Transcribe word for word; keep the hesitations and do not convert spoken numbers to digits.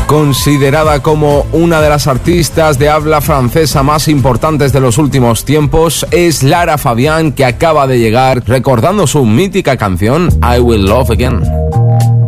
Considerada como una de las artistas de habla francesa más importantes de los últimos tiempos, es Lara Fabián, que acaba de llegar recordando su mítica canción I Will Love Again.